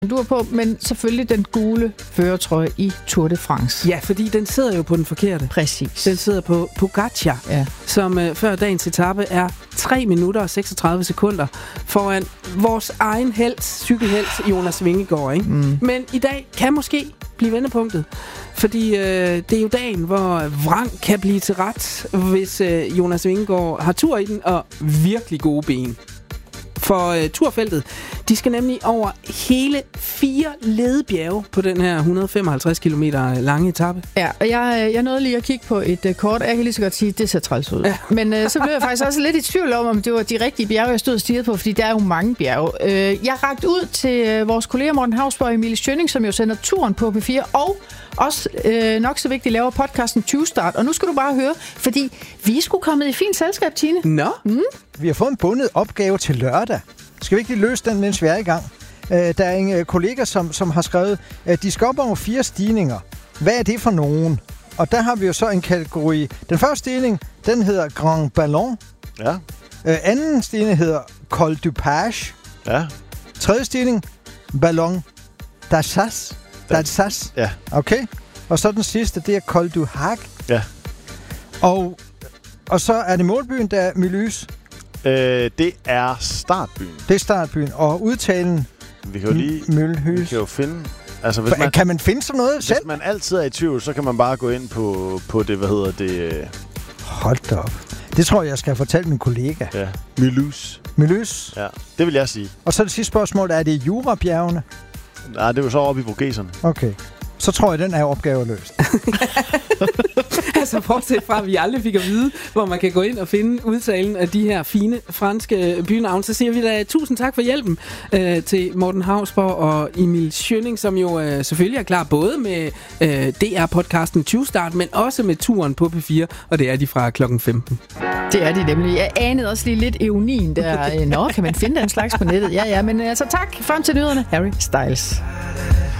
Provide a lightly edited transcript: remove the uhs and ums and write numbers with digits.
du er på, men selvfølgelig den gule førertrøje i Tour de France. Ja, fordi den sidder jo på den forkerte. Præcis. Den sidder på Pogačar, som før dagens etape er 3 minutter og 36 sekunder foran vores egen helt, cykelhelt Jonas Vingegaard. Ikke? Men i dag kan måske blive vendepunktet, fordi det er jo dagen, hvor vrang kan blive til ret, hvis Jonas Vingegaard har tur i den og virkelig gode ben. For turfeltet, de skal nemlig over hele 4 ledebjerge på den her 155 km lange etape. Ja, og jeg nåede lige at kigge på et kort, og jeg kan lige så godt sige, at det ser træls ud. Ja. Men så blev jeg faktisk også lidt i tvivl om det var de rigtige bjerge, jeg stod og stirrede på, fordi der er jo mange bjerge. Jeg rakte ud til vores kolleger Morten Hausborg og Emilie Schønning, som jo sender turen på P4, og også nok så vigtigt laver podcasten 20 Start. Og nu skal du bare høre, fordi vi er sgu kommet i fint selskab, Tine. Nå? Vi har fået en bundet opgave til lørdag. Skal vi ikke lige løse den, mens vi er i gang? Der er en kollega, som har skrevet, at de skal op over 4 stigninger. Hvad er det for nogen? Og der har vi jo så en kategori. Den første stigning, den hedder Grand Ballon. Ja. Anden stigning hedder Col du Page. Ja. Tredje stigning, Ballon d'Alsace. Ja. Okay. Og så den sidste, det er Col du Hague. Ja. Og så er det målbyen, der er Mulhouse. Det er startbyen. Det er startbyen. Og udtalen Vi kan jo lige Mulhouse. Vi kan jo finde... Altså, hvis man, kan man finde sådan noget selv? Hvis man altid er i tvivl, så kan man bare gå ind på det, Hold da op. Det tror jeg skal fortælle min kollega. Ja. Mulhouse. Ja, det vil jeg sige. Og så det sidste spørgsmål, er det Jurabjergene? Nej, det er jo så oppe i Vogeserne. Okay. Så tror jeg, den er opgave løst. Altså bortset fra, at vi aldrig fik at vide, hvor man kan gå ind og finde udtalen af de her fine franske bynavne, så siger vi da tusind tak for hjælpen til Morten Hausborg og Emil Schønning, som jo selvfølgelig er klar både med DR-podcasten 20 Start, men også med turen på P4, og det er de fra klokken 15. Det er de nemlig. Jeg anede også lige lidt ironien der. Nå, kan man finde den slags på nettet? Ja, men altså tak. Frem til nyhederne. Harry Styles.